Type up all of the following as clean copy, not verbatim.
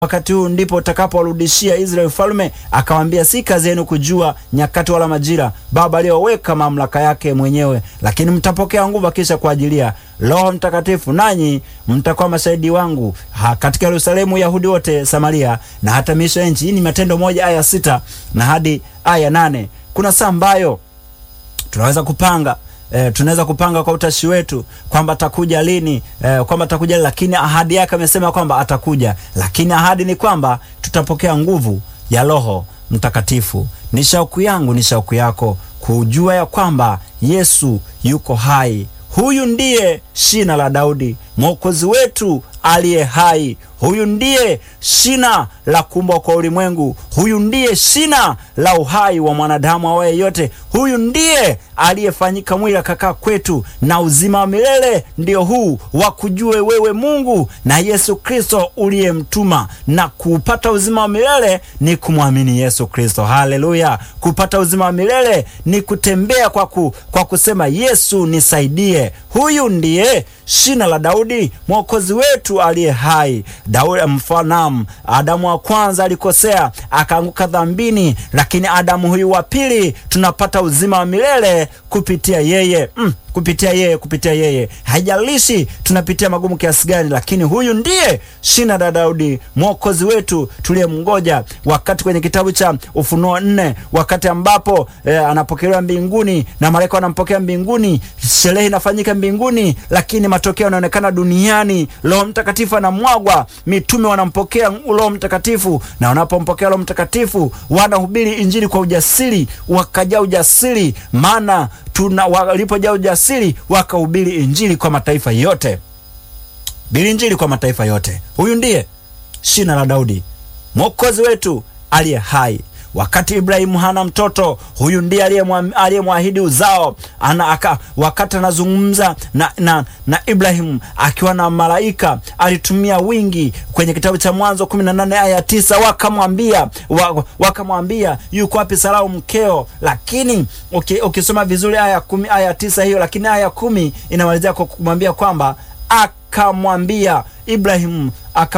wakati huu ndipo utakapowarudishia Israeli ufalme. Akawaambia, si kazi yenu kujua nyakati wala majira Baba aliyoweka mamlaka yake mwenyewe, lakini mtapokea nguvu akisha kuajilia Roho Mtakatifu, nanyi mtakuwa mashahidi wangu katika Yerusalemu, Yahudi wote, Samaria na hata miisho ya nchi. Hii ni Matendo 1 aya 6 na hadi aya 8. Kuna saa ambayo tunaweza kupanga tunaweza kupanga kwa utashi wetu kwamba atakuja lini, kwamba atakuja, lakini ahadi yake amesema kwamba atakuja. Lakini ahadi ni kwamba tutapokea nguvu ya Roho Mtakatifu. Ni shauku yangu, ni shauku yako kujua ya kwamba Yesu yuko hai. Huyu ndiye shina la Daudi, Mwokozi wetu aliye hai. Huyu ndiye shina la kuumbwa kwa ulimwengu. Huyu ndiye shina la uhai wa mwanadamu awaye yote. Huyu ndiye aliyefanyika mwili akakaa kwetu, na uzima wa milele ndio huu, wa kujue wewe Mungu na Yesu Kristo uliyemtuma. Na kupata uzima wa milele ni kumwamini Yesu Kristo. Haleluya! Kupata uzima wa milele ni kutembea kwa kusema Yesu nisaidie. Huyu ndiye shina la Daudi, Mwokozi wetu aliye hai. Daudi mfanamu, Adamu wa kwanza alikosea akaanguka dhambini, lakini Adamu huyu wa pili tunapata uzima wa milele kupitia yeye. Kupitia yeye. Haijalishi tunapitia magumu kiasi gani, lakini huyu ndiye shina la Daudi, Mwokozi wetu tuliyemngoja. Wakati kwenye kitabu cha Ufunuo 4, wakati ambapo anapokelewa mbinguni na malaika wanampokea mbinguni, sherehe inafanyika mbinguni, lakini matokeo yanaonekana duniani. Roho Mtakatifu anamwagwa, mitume wanampokea Roho Mtakatifu, na wanapompokea Roho Mtakatifu wanahubiri injili kwa ujasiri, wakajaa ujasiri, maana walipojaa ujasiri wakahubiri injili kwa mataifa yote. Injili kwa mataifa yote. Huyu ndiye shina la Daudi, Mwokozi wetu aliye hai. Wakati Ibrahimu hana mtoto, huyu ndiye aliyemwahidi uzao. Wakati anazungumza na Ibrahimu akiwa na malaika, alitumia wingi. Kwenye kitabu cha Mwanzo 18 aya 9, wakamwambia yuko wapi Sarau mkeo? Lakini ukisoma vizuri aya 10 aya 9 hiyo, lakini aya 10 inamalizia kwa kumwambia kwamba akamwambia Ibrahimu,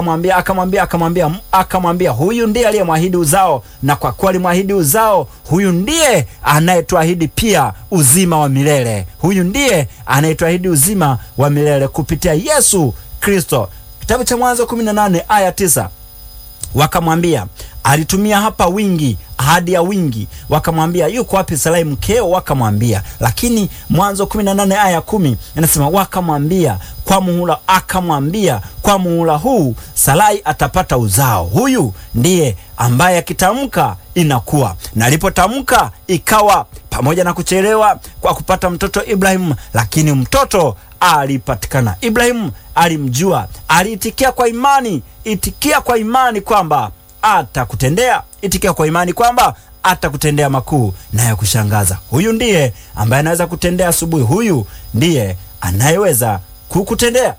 akamwambia huyu ndiye aliyemwahidi uzao, na kwa kuwa alimwahidi uzao, huyu ndiye anayetuahidi pia uzima wa milele. Huyu ndiye anayetuahidi uzima wa milele kupitia Yesu Kristo. Kitabu cha Mwanzo 18 aya 9, wakamwambia, alitumia hapa wingi, ahadi ya wingi. Wakamwambia yuko wapi Sarai mkeo? Wakamwambia. Lakini Mwanzo 18 aya 10 inasema wakamwambia kwa muhula, akamwambia kwa muhula huu Sarai atapata uzao. Huyu ndiye ambaye akitamka inakuwa, na alipotamka ikawa, pamoja na kuchelewa kwa kupata mtoto Ibrahimu, lakini mtoto alipatikana. Ibrahimu alimjua, aliitikia kwa imani. Itikia kwa imani kwamba atakutendea. Itikia kwa imani kwamba atakutendea makuu na ya kushangaza. Huyu ndiye ambaye anaweza kutendea asubuhi. Huyu ndiye anayeweza kukutendea.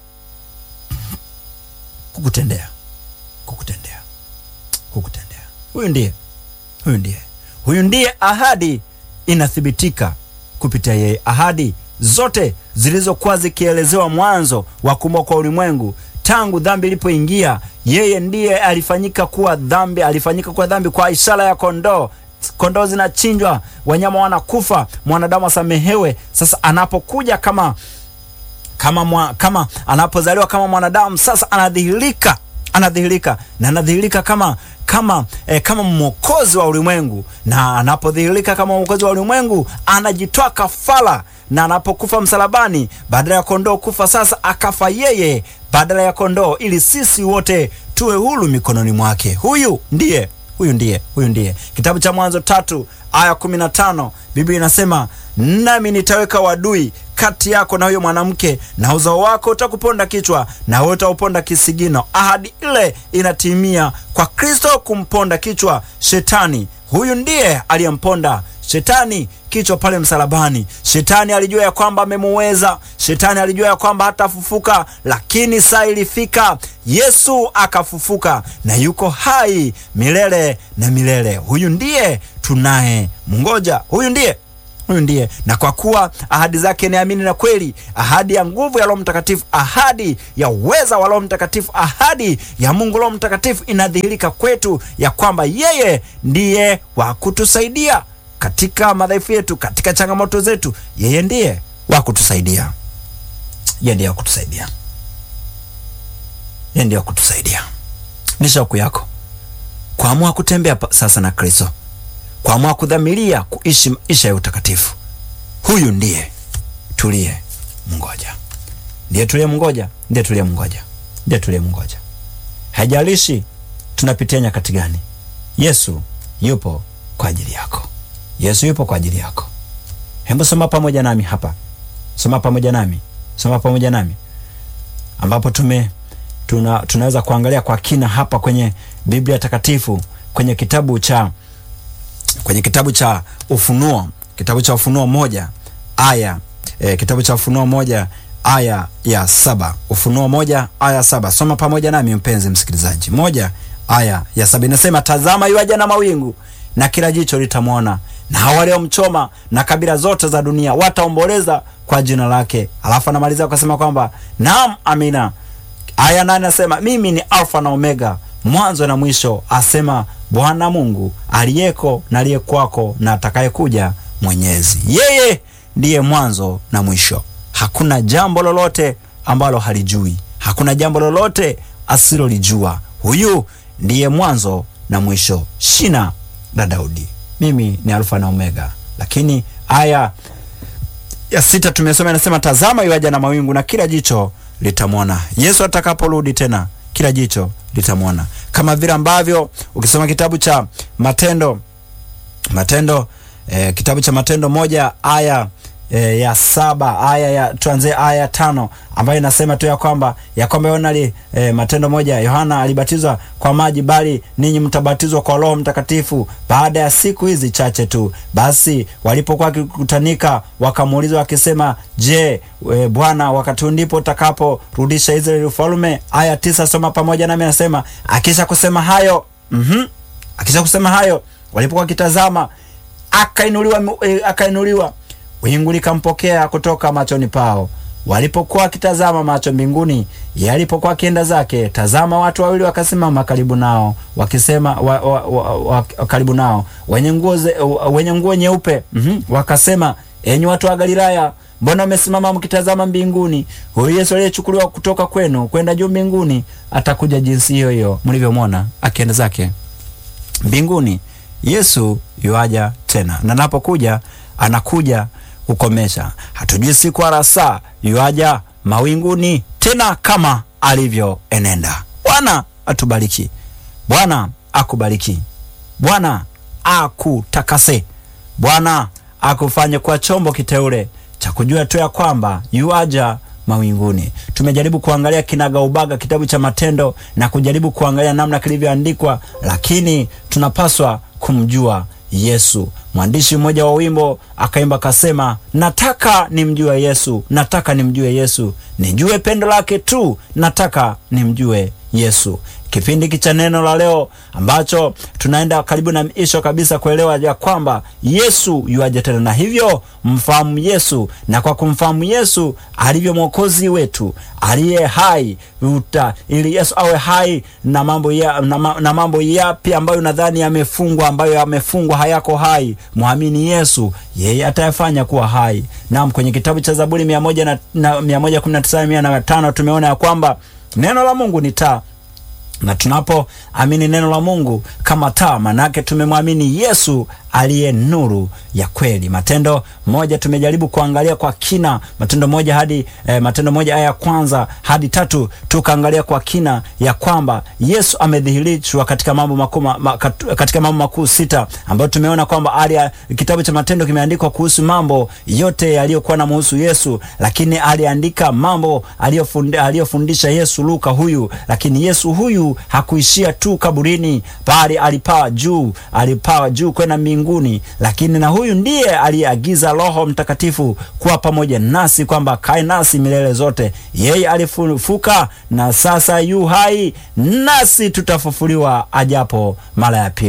Huyu ndiye ahadi inathibitika kupitia yeye. Ahadi zote zilizokuwa zikielezewa mwanzo wa kuumbwa kwa ulimwengu, tangu dhambi ilipoingia, yeye ndiye alifanyika kuwa dhambi kwa ishara ya kondoo. Kondoo zinachinjwa, wanyama wanakufa, mwanadamu asamehewe. Sasa anapokuja kama anapozaliwa kama mwanadamu, sasa anadhihirika na anadhihirika kama mwokozi wa ulimwengu. Na anapodhihirika kama mwokozi wa ulimwengu, anajitoa kafara, na anapokufa msalabani, badala ya kondoo kufa, sasa akafa yeye badala ya kondoo, ili sisi wote tuwe huru mikononi mwake. Huyu ndiye. Kitabu cha Mwanzo 3 aya 15, Biblia inasema, nami nitaweka wadui kati yako na huyo mwanamke, na uzao wako utakuponda kichwa na wewe utauponda kisigino. Ahadi ile inatimia kwa Kristo kumponda kichwa Shetani. Huyu ndiye aliyemponda Shetani kichwa pale msalabani. Shetani alijua ya kwamba amemuweza. Shetani alijua ya kwamba hatafufuka, lakini saa ilifika, Yesu akafufuka na yuko hai milele na milele. Huyu ndiye tunaye mngoja. Huyu ndiye Huyu ndiye. Na kwa kuwa ahadi zake ni amini na kweli, ahadi ya nguvu ya Roho Mtakatifu, ahadi ya uweza wa Roho Mtakatifu, ahadi ya Mungu Roho Mtakatifu inadhihirika kwetu ya kwamba yeye ndiye wa kutusaidia katika madhaifu yetu, katika changamoto zetu. Yeye ndiye wa kutusaidia. Yeye ndiye wa kutusaidia. Yeye ndiye wa kutusaidia. Ni shauku yako kuamua kutembea sasa na Kristo, kuamua kudhamiria kuishi maisha ya utakatifu. Huyu ndiye tuliye mngoja. Ndiye tuliye mngoja. Ndiye tuliye mngoja. Ndiye tuliye mngoja. Haijalishi tunapitia nyakati gani, Yesu yupo kwa ajili yako. Yesu yupo kwa ajili yako. Hebu soma pamoja nami hapa. Soma pamoja nami. Soma pamoja nami. Ambapo tunaweza kuangalia kwa kina hapa kwenye Biblia takatifu, kwenye kitabu cha Ufunuo, kitabu cha Ufunuo 1 aya kitabu cha Ufunuo 1 aya ya 7. Ufunuo 1 aya 7. Soma pamoja nami mpenzi msikilizaji. 1 aya ya 7 inasema, tazama yuaja na mawingu, na kila jicho litamwona, na hao waliomchoma, na kabila zote za dunia wataomboleza kwa jina lake. Alafu anamaliza kusema kwamba naam, amina. Aya 8 nasema, mimi ni Alfa na Omega, mwanzo na mwisho, asema Bwana Mungu aliyeko na aliyekuwako na atakayekuja, Mwenyezi. Yeye ndiye mwanzo na mwisho. Hakuna jambo lolote ambalo halijui. Hakuna jambo lolote asilolijua. Huyu ndiye mwanzo na mwisho, shina la Daudi. Mimi ni Alfa na Omega. Lakini aya ya 6 tumesoma inasema, tazama yuaja na mawingu, na kila jicho litamwona. Yesu atakaporudi tena, kila jicho litamwona. Kama vile ambavyo ukisoma kitabu cha Matendo, kitabu cha Matendo 1 aya ya 7, tuanze aya 5, ambayo inasema tu ya kwamba Matendo 1, Yohana alibatizwa kwa maji, bali ninyi mtabatizwa kwa Roho Mtakatifu baada ya siku hizi chache tu. Basi walipokuwa wakikutanika, wakamuuliza wakisema, je, Bwana, wakati ndipo utakaporudisha Israeli ufalme? Aya 9, soma pamoja nami. Anasema, akisha kusema hayo, walipokuwa kitazama, akainuliwa wingu likampokea kutoka machoni pao. Walipokuwa kitazama, macho mbinguni yalipokuwa kienda zake, tazama, watu wawili wakasimama karibu nao, wakisema karibu nao, wenye nguo nyeupe. Wakasema, enyi watu wa Galilaya, mbona mmesimama mkitazama mbinguni? Huyu Yesu aliyechukuliwa kutoka kwenu kwenda juu mbinguni, atakuja jinsi hiyo hiyo mlivyomwona akienda zake mbinguni. Yesu yuaja tena, na anapokuja anakuja kukomesha. Hatujui siku wala saa, yuaja mawinguni tena kama alivyoenenda. Bwana atubariki. Bwana akubariki. Bwana akutakase. Bwana akufanye kwa chombo kiteule cha kujua tu ya kwamba yuaja mawinguni. Tumejaribu kuangalia kinagaubaga kitabu cha Matendo na kujaribu kuangalia namna kilivyoandikwa, lakini tunapaswa kumjua Yesu. Mwandishi mmoja wa wimbo akaimba kasema, nataka nimjue Yesu, nataka nimjue Yesu, nijue pendo lake tu, nataka nimjue Yesu. Kipindi cha neno la leo ambacho tunaenda karibu na mwisho kabisa kuelewa ya kwamba Yesu yuaje tena, na hivyo mfahamu Yesu, na kwa kumfahamu Yesu alivyo mwokozi wetu aliye hai, ili Yesu awe hai na mambo yapi ambayo nadhani yamefungwa, ambayo yamefungwa hayako hai, muamini Yesu, yeye atayafanya kuwa hai. Naam, kwenye kitabu cha Zaburi 119:105 tumeona ya kwamba neno la Mungu ni taa, na tunapoamini neno la Mungu kama taa, manake tumemwamini Yesu aliye nuru ya kweli. Matendo 1 tumejaribu kuangalia kwa kina, Matendo 1 hadi Matendo 1 aya ya 1 hadi 3, tukaangalia kwa kina ya kwamba Yesu amedhihirishwa katika mambo makuu 6, ambayo tumeona kwamba kitabu cha Matendo kimeandikwa kuhusu mambo yote yaliyokuwa na muhusu Yesu, lakini aliandika mambo aliyofundisha Yesu Luka huyu. Lakini Yesu huyu hakuishia tu kaburini, bali alipaa juu kwenda mbinguni. Lakini na huyu ndiye aliagiza Roho Mtakatifu kuwa pamoja nasi, kwamba kae nasi milele zote. Yeye alifufuka na sasa yu hai, nasi tutafufuliwa ajapo mara ya pili.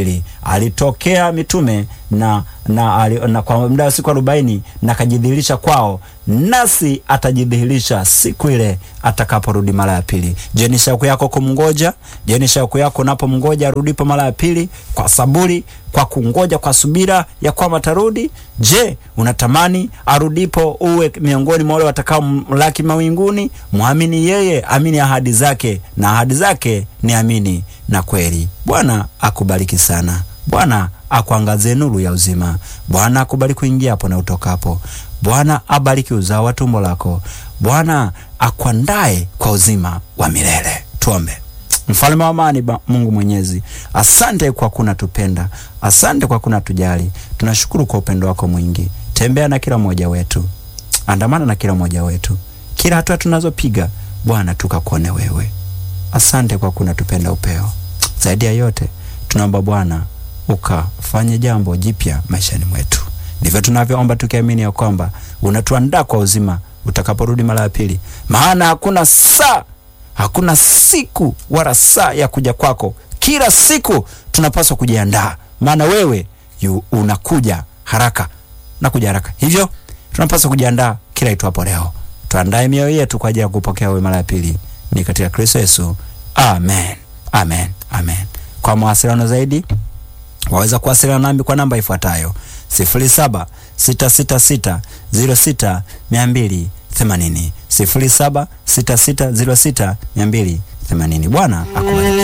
alitokea mitume na kwa muda wa siku 40 na kajidhihirisha kwao, nasi atajidhihirisha siku ile atakaporudi mara ya pili. Je, ni shauku yako kumngoja? Je, ni shauku yako unapomngoja arudipo mara ya pili kwa saburi, kwa kungoja kwa subira ya kwamba atarudi? Je, unatamani arudipo uwe miongoni mwa wale watakao mlaki mawinguni? Muamini yeye, amini ahadi zake, na ahadi zake ni amini na kweli. Bwana akubariki sana. Bwana akuangazie nuru ya uzima. Bwana akubariki kuingia hapo na utokapo. Bwana abariki uzao wa tumbo lako. Bwana akuandae kwa uzima wa milele. Tuombe. Mfalme wa amani, Mungu Mwenyezi, asante kwa kuna tupenda, asante kwa kuna tujali. Tunashukuru kwa upendo wako mwingi. Tembea na kila mmoja wetu, andamana na kila mmoja wetu, kila hatua tunazopiga Bwana tukakuone wewe. Asante kwa kuna tupenda upeo. Zaidi ya yote tunaomba Bwana ukafanye jambo jipya maishani mwetu. Ndivyo tunavyoomba tukiamini ya kwamba unatuandaa kwa uzima utakaporudi mara ya pili. Maana hakuna siku wala saa ya kuja kwako. Kila siku tunapaswa kujiandaa, maana wewe unakuja haraka na kuja haraka. Hivyo tunapaswa kujiandaa kila itwapo leo. Tuandae mioyo yetu kwa ajili ya kupokea wewe mara ya pili. Ni katika Kristo Yesu. Amen. Amen. Amen. Kwa mawasiliano zaidi waweza kuwasiliana nami kwa namba ifuatayo: 0766606280, 0766060280. Bwana akubariki.